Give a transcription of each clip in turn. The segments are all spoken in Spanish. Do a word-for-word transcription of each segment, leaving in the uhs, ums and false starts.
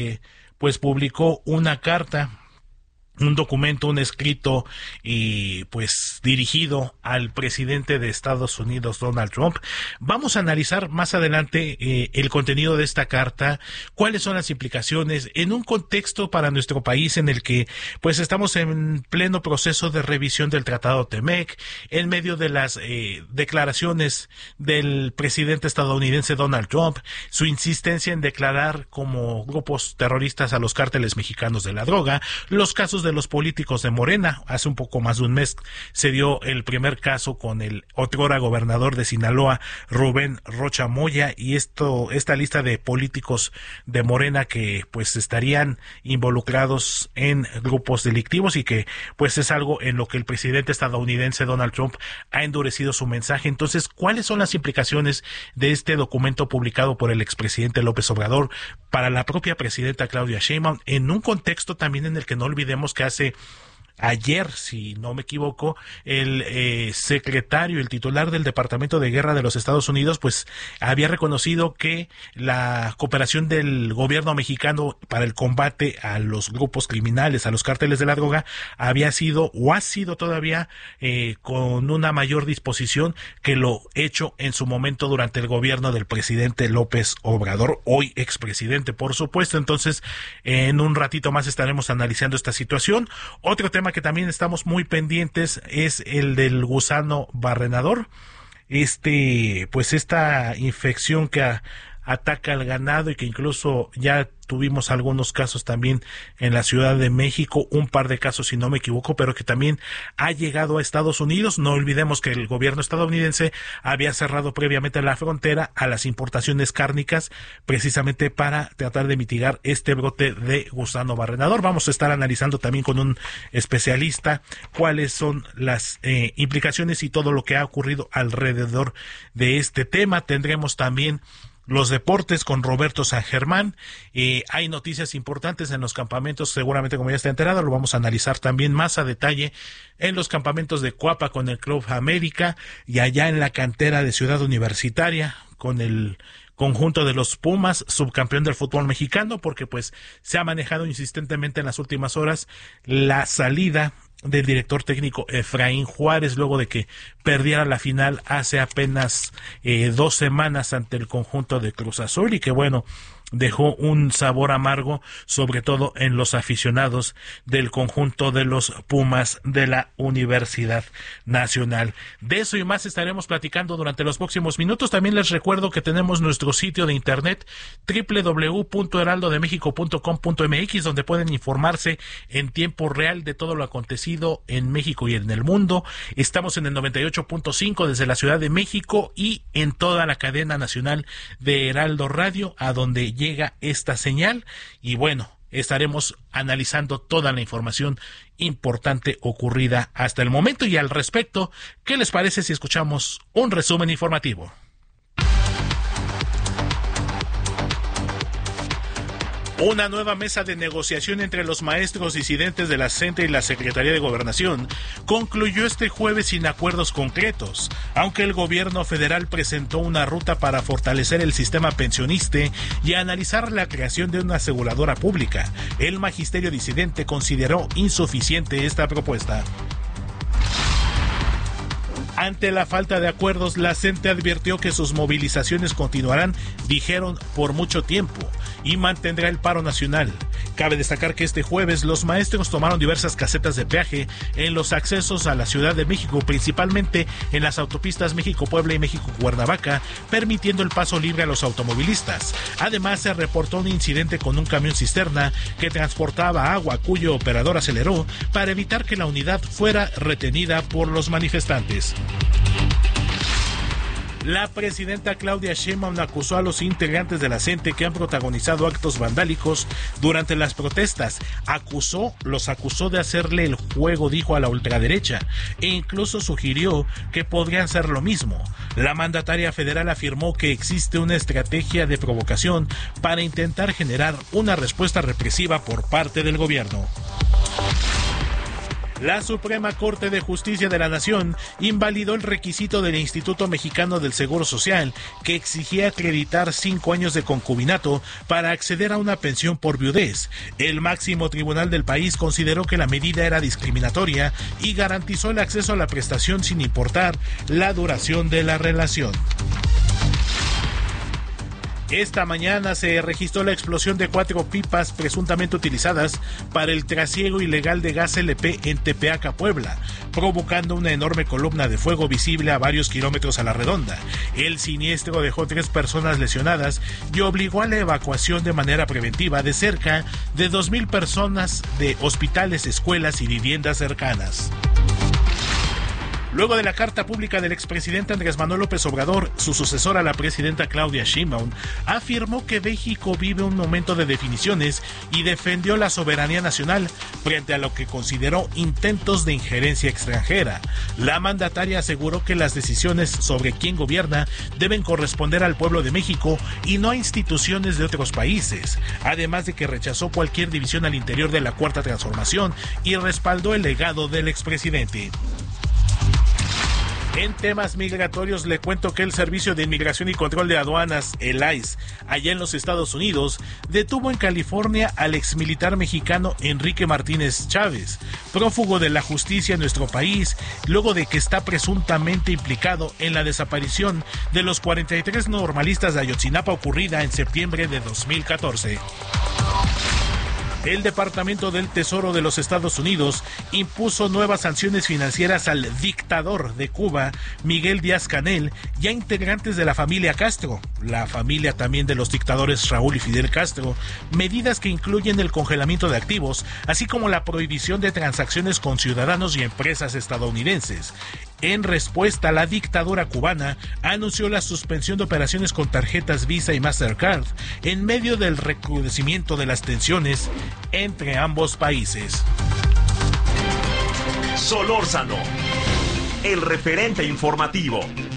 pues publicó una carta, un documento, un escrito y pues dirigido al presidente de Estados Unidos, Donald Trump. Vamos a analizar más adelante eh, el contenido de esta carta, cuáles son las implicaciones en un contexto para nuestro país en el que pues estamos en pleno proceso de revisión del Tratado TEMEC, en medio de las eh, declaraciones del presidente estadounidense Donald Trump, su insistencia en declarar como grupos terroristas a los cárteles mexicanos de la droga, los casos de los políticos de Morena. Hace un poco más de un mes se dio el primer caso con el otrora gobernador de Sinaloa, Rubén Rocha Moya, y esto, esta lista de políticos de Morena que pues estarían involucrados en grupos delictivos y que pues es algo en lo que el presidente estadounidense Donald Trump ha endurecido su mensaje. Entonces, ¿cuáles son las implicaciones de este documento publicado por el expresidente López Obrador para la propia presidenta Claudia Sheinbaum, en un contexto también en el que no olvidemos que hace ayer, si no me equivoco, el eh, secretario, el titular del Departamento de Guerra de los Estados Unidos, pues había reconocido que la cooperación del gobierno mexicano para el combate a los grupos criminales, a los cárteles de la droga, había sido o ha sido todavía eh, con una mayor disposición que lo hecho en su momento durante el gobierno del presidente López Obrador, hoy expresidente, por supuesto. Entonces, en un ratito más estaremos analizando esta situación. Otro tema que también estamos muy pendientes es el del gusano barrenador, este, pues esta infección que a, ataca al ganado y que incluso ya tuvimos algunos casos también en la Ciudad de México, un par de casos si no me equivoco, pero que también ha llegado a Estados Unidos. No olvidemos que el gobierno estadounidense había cerrado previamente la frontera a las importaciones cárnicas precisamente para tratar de mitigar este brote de gusano barrenador. Vamos a estar analizando también con un especialista cuáles son las eh, implicaciones y todo lo que ha ocurrido alrededor de este tema. Tendremos también los deportes con Roberto San Germán. Eh, hay noticias importantes en los campamentos, seguramente como ya está enterado, lo vamos a analizar también más a detalle en los campamentos de Coapa con el Club América y allá en la cantera de Ciudad Universitaria con el conjunto de los Pumas, subcampeón del fútbol mexicano, porque pues se ha manejado insistentemente en las últimas horas la salida del director técnico Efraín Juárez luego de que perdiera la final hace apenas eh, dos semanas ante el conjunto de Cruz Azul y que bueno, dejó un sabor amargo, sobre todo en los aficionados del conjunto de los Pumas de la Universidad Nacional. De eso y más estaremos platicando durante los próximos minutos. También les recuerdo que tenemos nuestro sitio de internet doble u doble u doble u punto heraldo de méxico punto com punto m x, donde pueden informarse en tiempo real de todo lo acontecido en México y en el mundo. Estamos en el noventa y ocho punto cinco desde la Ciudad de México y en toda la cadena nacional de Heraldo Radio, a donde llega esta señal y bueno, estaremos analizando toda la información importante ocurrida hasta el momento. Y al respecto, ¿qué les parece si escuchamos un resumen informativo? Una nueva mesa de negociación entre los maestros disidentes de la CENTE y la Secretaría de Gobernación concluyó este jueves sin acuerdos concretos, aunque el gobierno federal presentó una ruta para fortalecer el sistema pensionista y analizar la creación de una aseguradora pública. El magisterio disidente consideró insuficiente esta propuesta. Ante la falta de acuerdos, la CENTE advirtió que sus movilizaciones continuarán, dijeron, por mucho tiempo y mantendrá el paro nacional. Cabe destacar que este jueves los maestros tomaron diversas casetas de peaje en los accesos a la Ciudad de México, principalmente en las autopistas México-Puebla y México-Cuernavaca, permitiendo el paso libre a los automovilistas. Además, se reportó un incidente con un camión cisterna que transportaba agua, cuyo operador aceleró para evitar que la unidad fuera retenida por los manifestantes. La presidenta Claudia Sheinbaum acusó a los integrantes de la CENTE que han protagonizado actos vandálicos durante las protestas. Acusó, los acusó de hacerle el juego, dijo, a la ultraderecha, e incluso sugirió que podrían ser lo mismo. La mandataria federal afirmó que existe una estrategia de provocación para intentar generar una respuesta represiva por parte del gobierno. La Suprema Corte de Justicia de la Nación invalidó el requisito del Instituto Mexicano del Seguro Social que exigía acreditar cinco años de concubinato para acceder a una pensión por viudez. El máximo tribunal del país consideró que la medida era discriminatoria y garantizó el acceso a la prestación sin importar la duración de la relación. Esta mañana se registró la explosión de cuatro pipas presuntamente utilizadas para el trasiego ilegal de gas L P en Tepeaca, Puebla, provocando una enorme columna de fuego visible a varios kilómetros a la redonda. El siniestro dejó tres personas lesionadas y obligó a la evacuación de manera preventiva de cerca de dos mil personas de hospitales, escuelas y viviendas cercanas. Luego de la carta pública del expresidente Andrés Manuel López Obrador, su sucesora, la presidenta Claudia Sheinbaum, afirmó que México vive un momento de definiciones y defendió la soberanía nacional frente a lo que consideró intentos de injerencia extranjera. La mandataria aseguró que las decisiones sobre quién gobierna deben corresponder al pueblo de México y no a instituciones de otros países, además de que rechazó cualquier división al interior de la Cuarta Transformación y respaldó el legado del expresidente. En temas migratorios, le cuento que el Servicio de Inmigración y Control de Aduanas, el I C E, allá en los Estados Unidos, detuvo en California al exmilitar mexicano Enrique Martínez Chávez, prófugo de la justicia en nuestro país, luego de que está presuntamente implicado en la desaparición de los cuarenta y tres normalistas de Ayotzinapa ocurrida en septiembre de dos mil catorce. El Departamento del Tesoro de los Estados Unidos impuso nuevas sanciones financieras al dictador de Cuba, Miguel Díaz-Canel, y a integrantes de la familia Castro, la familia también de los dictadores Raúl y Fidel Castro, medidas que incluyen el congelamiento de activos, así como la prohibición de transacciones con ciudadanos y empresas estadounidenses. En respuesta, la dictadura cubana anunció la suspensión de operaciones con tarjetas Visa y Mastercard en medio del recrudecimiento de las tensiones entre ambos países. Solórzano, el referente informativo.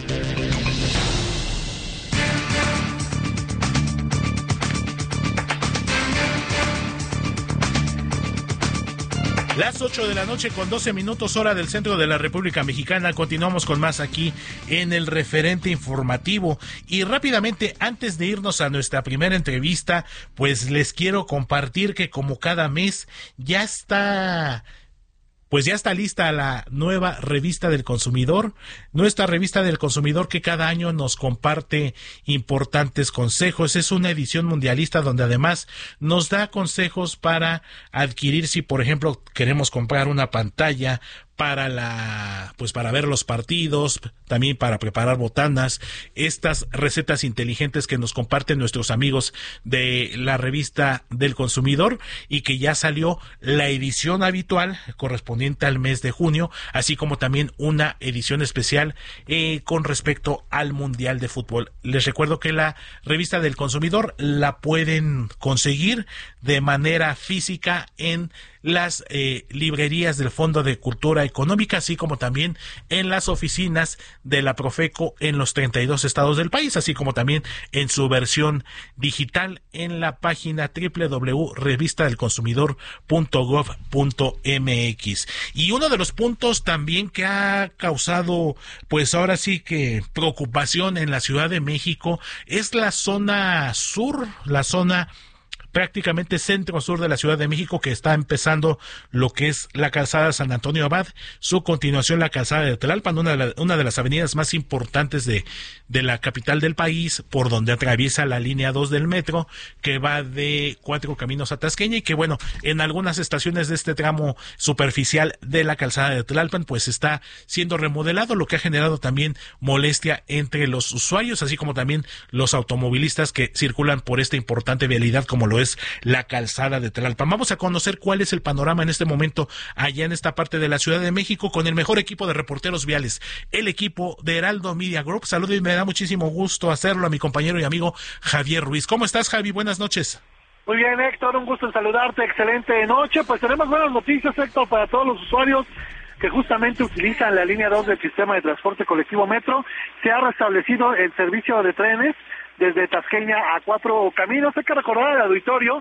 Las ocho de la noche con doce minutos hora del centro de la República Mexicana. Continuamos con más aquí en el referente informativo. Y rápidamente, antes de irnos a nuestra primera entrevista, pues les quiero compartir que como cada mes ya está... Pues ya está lista la nueva revista del consumidor, nuestra revista del consumidor que cada año nos comparte importantes consejos. Es una edición mundialista donde además nos da consejos para adquirir, si por ejemplo queremos comprar una pantalla para la, pues para ver los partidos, también para preparar botanas, estas recetas inteligentes que nos comparten nuestros amigos de la revista del consumidor y que ya salió la edición habitual correspondiente al mes de junio, así como también una edición especial eh, con respecto al Mundial de Fútbol. Les recuerdo que la revista del consumidor la pueden conseguir de manera física en las eh, librerías del Fondo de Cultura Económica, así como también en las oficinas de la Profeco en los treinta y dos estados del país, así como también en su versión digital en la página doble u doble u doble u punto revista del consumidor punto gov punto m x. Y uno de los puntos también que ha causado, pues ahora sí que preocupación en la Ciudad de México es la zona sur, la zona prácticamente centro-sur de la Ciudad de México, que está empezando lo que es la calzada San Antonio Abad, su continuación la calzada de Tlalpan, una de, la, una de las avenidas más importantes de, de la capital del país, por donde atraviesa la línea dos del metro, que va de Cuatro Caminos a Tasqueña, y que bueno, en algunas estaciones de este tramo superficial de la calzada de Tlalpan, pues está siendo remodelado, lo que ha generado también molestia entre los usuarios, así como también los automovilistas que circulan por esta importante vialidad como lo es la calzada de Tlalpan. Vamos a conocer cuál es el panorama en este momento allá en esta parte de la Ciudad de México con el mejor equipo de reporteros viales, el equipo de Heraldo Media Group. Saludos y me da muchísimo gusto hacerlo a mi compañero y amigo Javier Ruiz. ¿Cómo estás, Javi? Buenas noches. Muy bien, Héctor, un gusto en saludarte, excelente noche. Pues tenemos buenas noticias, Héctor, para todos los usuarios que justamente utilizan la línea dos del sistema de transporte colectivo Metro. Se ha restablecido el servicio de trenes desde Tasqueña a Cuatro Caminos. Hay que recordar al auditorio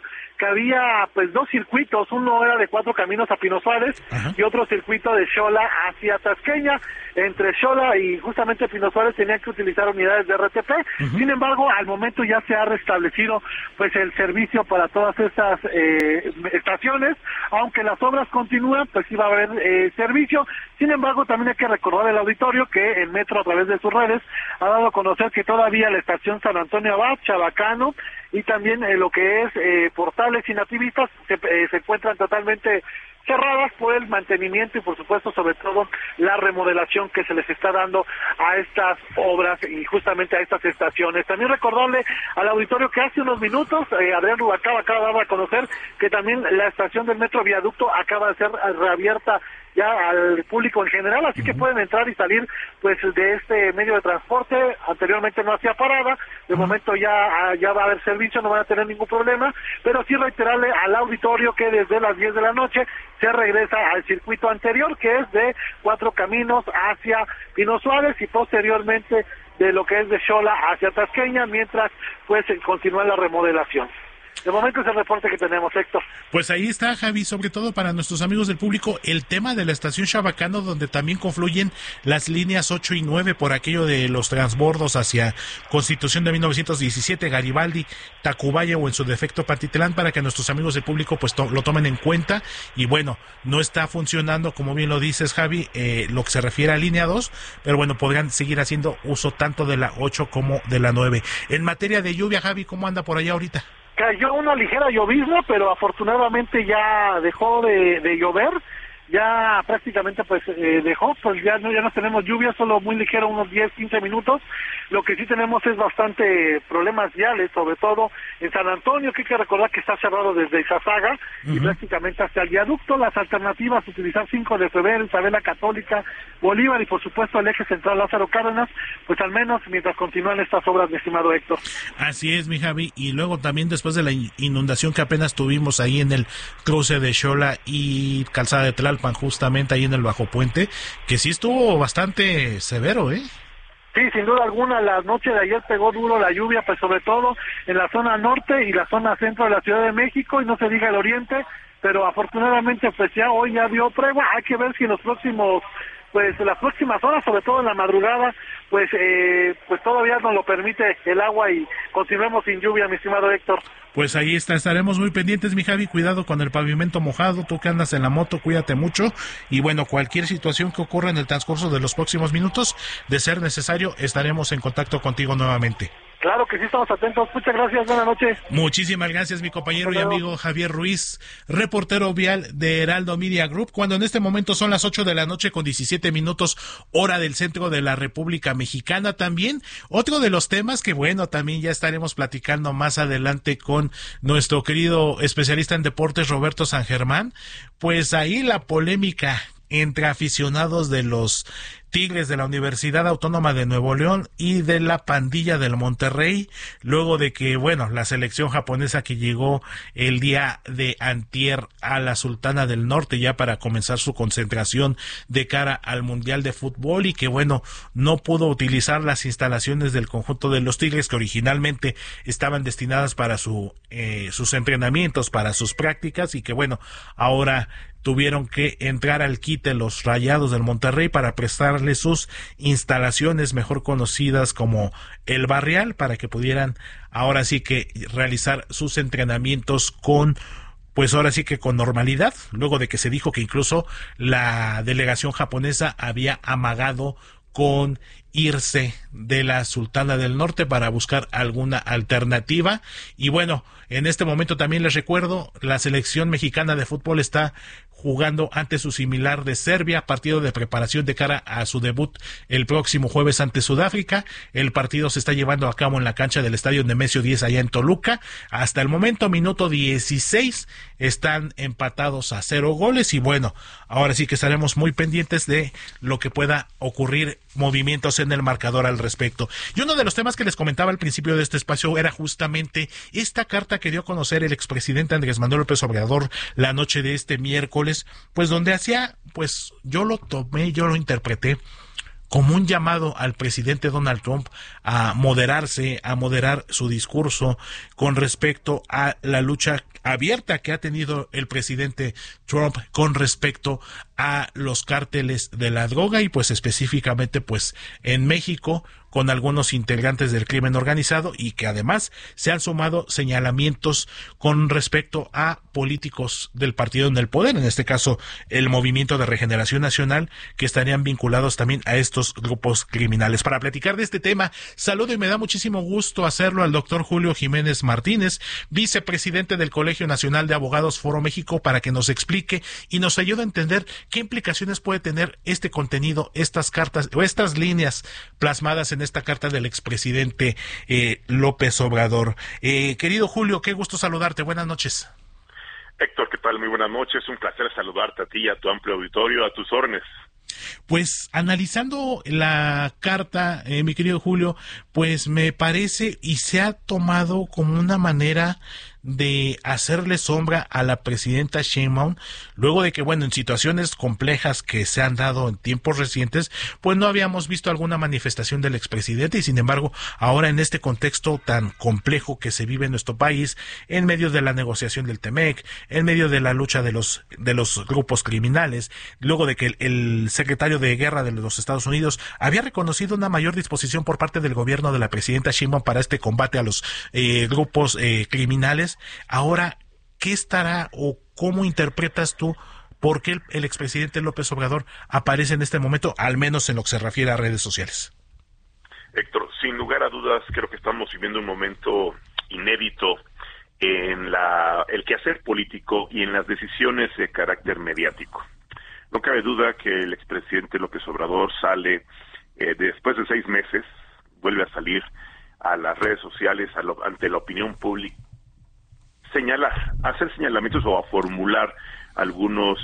que había pues dos circuitos, uno era de Cuatro Caminos a Pino Suárez, ajá, y otro circuito de Xola hacia Tasqueña. Entre Xola y justamente Pino Suárez tenían que utilizar unidades de R T P. Uh-huh. Sin embargo, al momento ya se ha restablecido pues el servicio para todas estas eh, estaciones, aunque las obras continúan, pues sí va a haber eh, servicio. Sin embargo, también hay que recordar al auditorio que el Metro, a través de sus redes, ha dado a conocer que todavía la estación San Antonio Abad, Chabacano y también eh, lo que es eh, Portales y Nativistas se, eh, se encuentran totalmente cerradas por el mantenimiento y por supuesto sobre todo la remodelación que se les está dando a estas obras y justamente a estas estaciones. También recordarle al auditorio que hace unos minutos eh, Adrián Rubalcaba acaba de dar a conocer que también la estación del Metro Viaducto acaba de ser reabierta ya al público en general, así que pueden entrar y salir pues de este medio de transporte. Anteriormente no hacía parada, de momento ya ya va a haber servicio, no van a tener ningún problema, pero sí reiterarle al auditorio que desde las diez de la noche se regresa al circuito anterior, que es de Cuatro Caminos hacia Pino Suárez y posteriormente de lo que es de Xola hacia Tasqueña, mientras pues continúa la remodelación. De momento es el reporte que tenemos, Héctor. Pues ahí está, Javi, sobre todo para nuestros amigos del público, el tema de la estación Chabacano, donde también confluyen las líneas ocho y nueve por aquello de los transbordos hacia Constitución de mil novecientos diecisiete, Garibaldi, Tacubaya o en su defecto Pantitlán, para que nuestros amigos del público pues to- lo tomen en cuenta. Y bueno, no está funcionando, como bien lo dices, Javi, eh, lo que se refiere a línea dos, pero bueno, podrían seguir haciendo uso tanto de la ocho como de la nueve. En materia de lluvia, Javi, ¿cómo anda por allá ahorita? Cayó una ligera llovizna, pero afortunadamente ya dejó de, de llover, ya prácticamente pues eh, dejó, pues ya no ya no tenemos lluvia, solo muy ligero, unos diez, quince minutos. Lo que sí tenemos es bastante problemas viales, sobre todo en San Antonio, que hay que recordar que está cerrado desde Izazaga uh-huh. y prácticamente hasta el viaducto. Las alternativas, utilizar cinco de febrero, Isabela Católica, Bolívar y por supuesto el eje central Lázaro Cárdenas, pues al menos mientras continúan estas obras, mi estimado Héctor. Así es, mi Javi, y luego también después de la inundación que apenas tuvimos ahí en el cruce de Xola y Calzada de Tlalpan, justamente ahí en el Bajo Puente, que sí estuvo bastante severo, ¿eh? Sí, sin duda alguna, la noche de ayer pegó duro la lluvia, pues sobre todo en la zona norte y la zona centro de la Ciudad de México, y no se diga el oriente, pero afortunadamente pues ya hoy ya dio tregua. Hay que ver si en los próximos, pues las próximas horas, sobre todo en la madrugada, pues eh, pues todavía nos lo permite el agua y continuemos sin lluvia, mi estimado Héctor. Pues ahí está, estaremos muy pendientes, mi Javi, cuidado con el pavimento mojado, tú que andas en la moto, cuídate mucho, y bueno, cualquier situación que ocurra en el transcurso de los próximos minutos, de ser necesario, estaremos en contacto contigo nuevamente. Claro que sí, estamos atentos. Muchas gracias, buenas noches. Muchísimas gracias, mi compañero y amigo Javier Ruiz, reportero vial de Heraldo Media Group, cuando en este momento son las ocho de la noche con diecisiete minutos, hora del centro de la República Mexicana. También otro de los temas que, bueno, también ya estaremos platicando más adelante con nuestro querido especialista en deportes, Roberto San Germán, pues ahí la polémica entre aficionados de los Tigres de la Universidad Autónoma de Nuevo León y de la pandilla del Monterrey, luego de que, bueno, la selección japonesa que llegó el día de antier a la Sultana del Norte ya para comenzar su concentración de cara al Mundial de Fútbol, y que, bueno, no pudo utilizar las instalaciones del conjunto de los Tigres que originalmente estaban destinadas para su eh, sus entrenamientos, para sus prácticas, y que, bueno, ahora tuvieron que entrar al quite los Rayados del Monterrey para prestarle sus instalaciones mejor conocidas como el Barrial, para que pudieran ahora sí que realizar sus entrenamientos con, pues ahora sí que con normalidad, luego de que se dijo que incluso la delegación japonesa había amagado con irse de la Sultana del Norte para buscar alguna alternativa. Y bueno, en este momento también les recuerdo, la selección mexicana de fútbol está jugando ante su similar de Serbia, partido de preparación de cara a su debut el próximo jueves ante Sudáfrica. El partido se está llevando a cabo en la cancha del Estadio Nemesio diez allá en Toluca. Hasta el momento, minuto dieciséis, están empatados a cero goles, y bueno, ahora sí que estaremos muy pendientes de lo que pueda ocurrir, movimientos en el marcador al respecto. Y uno de los temas que les comentaba al principio de este espacio era justamente esta carta que dio a conocer el expresidente Andrés Manuel López Obrador la noche de este miércoles, pues donde hacía, pues yo lo tomé, yo lo interpreté como un llamado al presidente Donald Trump a moderarse, a moderar su discurso con respecto a la lucha abierta que ha tenido el presidente Trump con respecto a los cárteles de la droga y pues específicamente pues en México con algunos integrantes del crimen organizado y que además se han sumado señalamientos con respecto a políticos del partido en el poder, en este caso el Movimiento de Regeneración Nacional, que estarían vinculados también a estos grupos criminales. Para platicar de este tema, saludo y me da muchísimo gusto hacerlo al doctor Julio Jiménez Martínez, vicepresidente del Colegio Nacional de Abogados Foro México, para que nos explique y nos ayude a entender qué implicaciones puede tener este contenido, estas cartas o estas líneas plasmadas en esta carta del expresidente eh, López Obrador. Eh, querido Julio, qué gusto saludarte. Buenas noches. Héctor, ¿qué tal? Muy buenas noches. Un placer saludarte a ti y a tu amplio auditorio, a tus órdenes. Pues analizando la carta, eh, mi querido Julio, pues me parece y se ha tomado como una manera de hacerle sombra a la presidenta Sheinbaum, luego de que, bueno, en situaciones complejas que se han dado en tiempos recientes, pues no habíamos visto alguna manifestación del expresidente y sin embargo, ahora en este contexto tan complejo que se vive en nuestro país, en medio de la negociación del T-MEC, en medio de la lucha de los de los grupos criminales, luego de que el, el secretario de Guerra de los Estados Unidos había reconocido una mayor disposición por parte del gobierno de la presidenta Sheinbaum para este combate a los eh, grupos eh, criminales. Ahora, ¿qué estará o cómo interpretas tú por qué el, el expresidente López Obrador aparece en este momento, al menos en lo que se refiere a redes sociales? Héctor, sin lugar a dudas, creo que estamos viviendo un momento inédito en la el quehacer político y en las decisiones de carácter mediático. No cabe duda que el expresidente López Obrador sale, eh, después de seis meses, vuelve a salir a las redes sociales, a lo, ante la opinión pública, señalar, hacer señalamientos o a formular algunos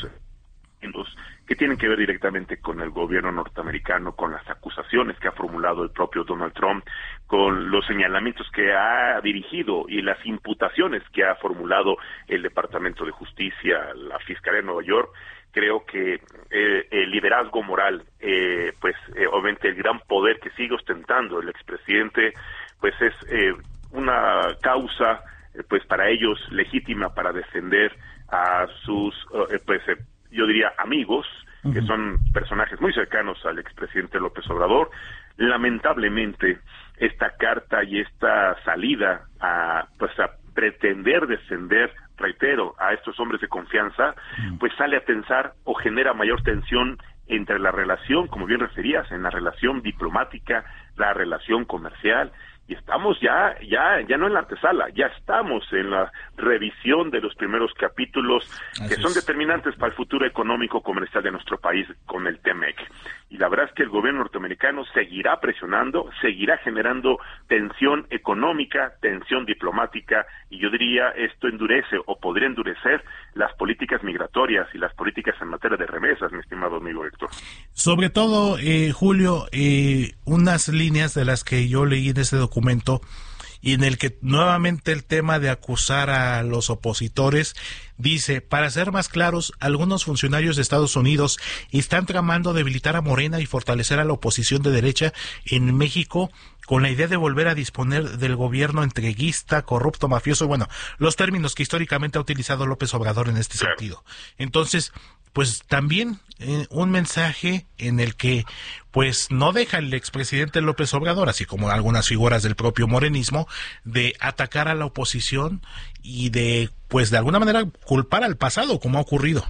que tienen que ver directamente con el gobierno norteamericano, con las acusaciones que ha formulado el propio Donald Trump, con los señalamientos que ha dirigido y las imputaciones que ha formulado el Departamento de Justicia, la Fiscalía de Nueva York. Creo que eh, el liderazgo moral, eh, pues eh, obviamente el gran poder que sigue ostentando el expresidente, pues es eh, una causa pues para ellos legítima para defender a sus, eh, pues eh, yo diría amigos, uh-huh. que son personajes muy cercanos al expresidente López Obrador. Lamentablemente, esta carta y esta salida a, pues a pretender defender, reitero, a estos hombres de confianza, uh-huh. pues sale a tensar o genera mayor tensión entre la relación, como bien referías, en la relación diplomática, la relación comercial. Y estamos ya, ya, ya no en la antesala, ya estamos en la revisión de los primeros capítulos que son determinantes para el futuro económico comercial de nuestro país con el T-MEC. Y la verdad es que el gobierno norteamericano seguirá presionando, seguirá generando tensión económica, tensión diplomática, y yo diría esto endurece o podría endurecer las políticas migratorias y las políticas en materia de remesas, mi estimado amigo Héctor. Sobre todo, eh, Julio, eh, unas líneas de las que yo leí en ese documento y en el que nuevamente el tema de acusar a los opositores dice, para ser más claros, algunos funcionarios de Estados Unidos están tramando debilitar a Morena y fortalecer a la oposición de derecha en México con la idea de volver a disponer del gobierno entreguista, corrupto, mafioso, bueno, los términos que históricamente ha utilizado López Obrador en este claro. sentido. Entonces, pues también eh, un mensaje en el que pues no deja el expresidente López Obrador, así como algunas figuras del propio morenismo, de atacar a la oposición y de, pues de alguna manera, culpar al pasado, como ha ocurrido.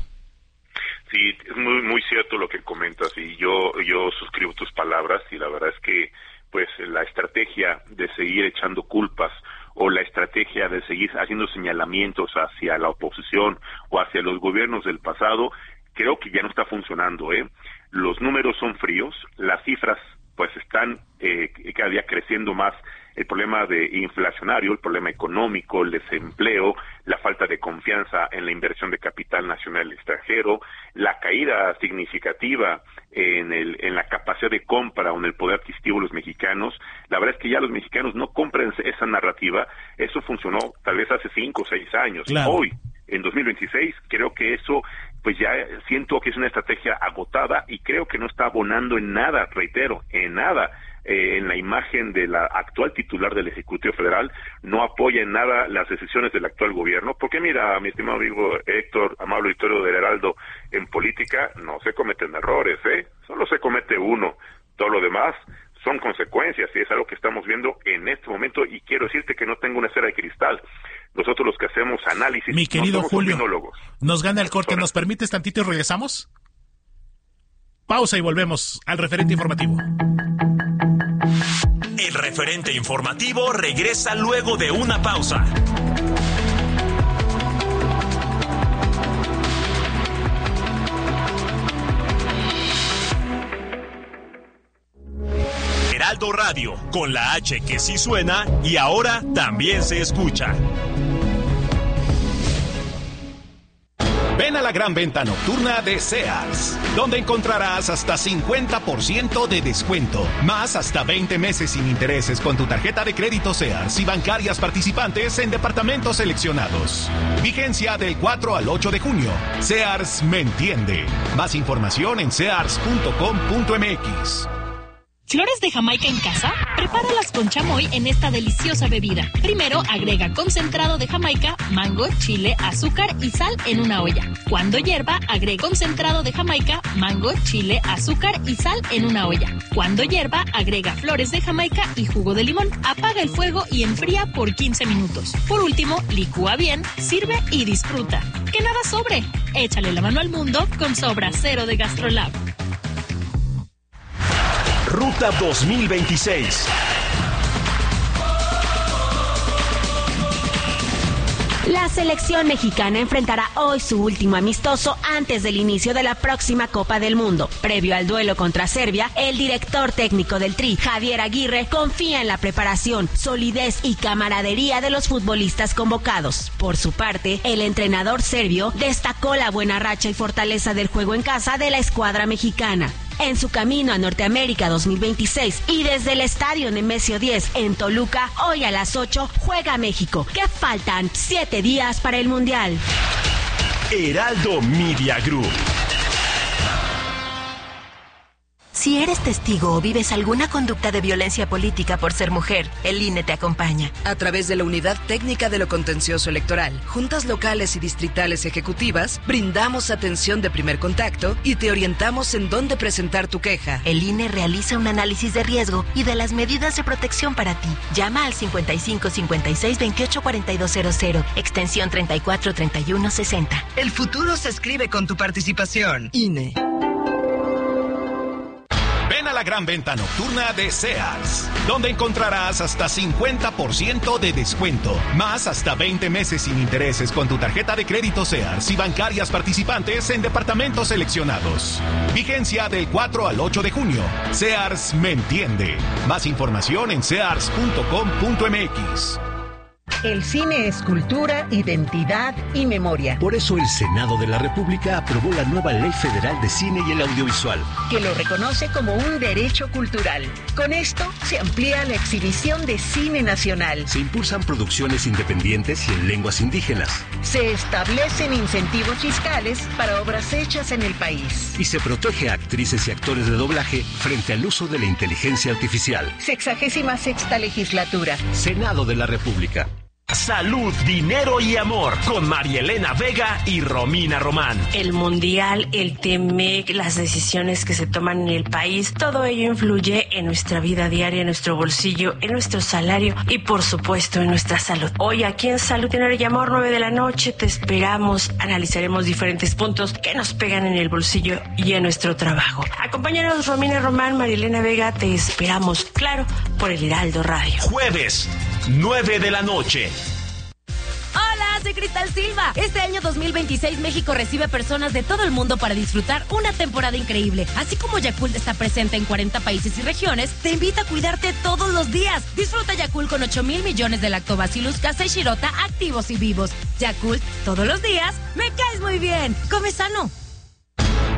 Sí, es muy muy cierto lo que comentas y yo yo suscribo tus palabras y la verdad es que pues la estrategia de seguir echando culpas o la estrategia de seguir haciendo señalamientos hacia la oposición o hacia los gobiernos del pasado, creo que ya no está funcionando, ¿eh? Los números son fríos, las cifras pues están eh, cada día creciendo más, el problema de inflacionario, el problema económico, el desempleo, la falta de confianza en la inversión de capital nacional extranjero, la caída significativa en el en la capacidad de compra o en el poder adquisitivo de los mexicanos. La verdad es que ya los mexicanos no compran esa narrativa. Eso funcionó tal vez hace cinco o seis años. Claro. Hoy, en dos mil veintiséis, creo que eso pues ya siento que es una estrategia agotada y creo que no está abonando en nada, reitero, en nada. Eh, en la imagen de la actual titular del Ejecutivo Federal, no apoya en nada las decisiones del actual gobierno, porque mira, mi estimado amigo Héctor, amable auditorio del Heraldo, en política no se cometen errores, ¿eh? Solo se comete uno, todo lo demás son consecuencias, y es algo que estamos viendo en este momento, y quiero decirte que no tengo una esfera de cristal. Nosotros los que hacemos análisis, mi querido no somos Julio, opinólogos. Nos gana el corte, ¿nos permites tantito y regresamos? Pausa y volvemos al referente informativo. El referente informativo regresa luego de una pausa. Heraldo Radio, con la H que sí suena y ahora también se escucha. Ven a la gran venta nocturna de Sears, donde encontrarás hasta cincuenta por ciento de descuento, más hasta veinte meses sin intereses con tu tarjeta de crédito Sears y bancarias participantes en departamentos seleccionados. Vigencia del cuatro al ocho de junio. Sears me entiende. Más información en sears punto com punto m x. ¿Flores de Jamaica en casa? Prepáralas con chamoy en esta deliciosa bebida. Primero, agrega concentrado de Jamaica, mango, chile, azúcar y sal en una olla. Cuando hierva, agrega concentrado de Jamaica, mango, chile, azúcar y sal en una olla. Cuando hierva, agrega flores de Jamaica y jugo de limón. Apaga el fuego y enfría por quince minutos. Por último, licúa bien, sirve y disfruta. ¡Que nada sobre! Échale la mano al mundo con Sobra Cero de GastroLab. Ruta dos mil veintiséis. La selección mexicana enfrentará hoy su último amistoso antes del inicio de la próxima Copa del Mundo. Previo al duelo contra Serbia, el director técnico del Tri, Javier Aguirre, confía en la preparación, solidez y camaradería de los futbolistas convocados. Por su parte, el entrenador serbio destacó la buena racha y fortaleza del juego en casa de la escuadra mexicana. En su camino a Norteamérica dos mil veintiséis y desde el estadio Nemesio diez en Toluca, hoy a las ocho juega México, que faltan siete días para el Mundial. Heraldo Media Group. Si eres testigo o vives alguna conducta de violencia política por ser mujer, el I N E te acompaña. A través de la Unidad Técnica de lo Contencioso Electoral, juntas locales y distritales ejecutivas, brindamos atención de primer contacto y te orientamos en dónde presentar tu queja. El I N E realiza un análisis de riesgo y de las medidas de protección para ti. Llama al cincuenta y cinco cincuenta y seis veintiocho cuarenta y dos cero cero, extensión treinta y cuatro treinta y uno sesenta. El futuro se escribe con tu participación. I N E. Ven a la gran venta nocturna de Sears, donde encontrarás hasta cincuenta por ciento de descuento, más hasta veinte meses sin intereses con tu tarjeta de crédito Sears y bancarias participantes en departamentos seleccionados. Vigencia del cuatro al ocho de junio. Sears me entiende. Más información en sears punto com punto m x. El cine es cultura, identidad y memoria. Por eso el Senado de la República aprobó la nueva Ley Federal de Cine y el Audiovisual, que lo reconoce como un derecho cultural. Con esto se amplía la exhibición de cine nacional. Se impulsan producciones independientes y en lenguas indígenas. Se establecen incentivos fiscales para obras hechas en el país. Y se protege a actrices y actores de doblaje frente al uso de la inteligencia artificial. Sexagésima sexta legislatura. Senado de la República. Salud, dinero y amor con María Elena Vega y Romina Román. El mundial, el T M E C, las decisiones que se toman en el país, todo ello influye en nuestra vida diaria, en nuestro bolsillo, en nuestro salario y por supuesto en nuestra salud. Hoy aquí en Salud, Dinero y Amor, nueve de la noche, te esperamos. Analizaremos diferentes puntos que nos pegan en el bolsillo y en nuestro trabajo. Acompáñanos, Romina Román, María Elena Vega, te esperamos, claro, por el Heraldo Radio. Jueves, nueve de la noche. Hola, soy Cristal Silva. Este año dos mil veintiséis México recibe personas de todo el mundo para disfrutar una temporada increíble. Así como Yakult está presente en cuarenta países y regiones, te invita a cuidarte todos los días. Disfruta Yakult con ocho mil millones de lactobacillus casei shirota activos y vivos. Yakult, todos los días, me caes muy bien. Come sano.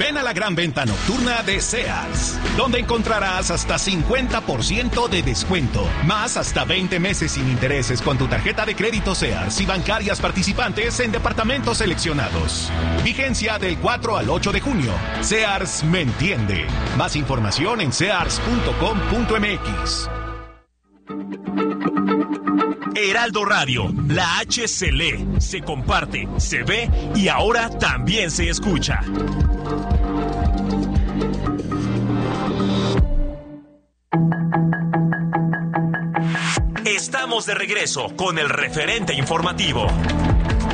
Ven a la gran venta nocturna de Sears, donde encontrarás hasta cincuenta por ciento de descuento, más hasta veinte meses sin intereses con tu tarjeta de crédito Sears y bancarias participantes en departamentos seleccionados. Vigencia del cuatro al ocho de junio. Sears me entiende. Más información en sears punto com punto m x. Heraldo Radio, la H se lee, se comparte, se ve y ahora también se escucha. Estamos de regreso con el referente informativo.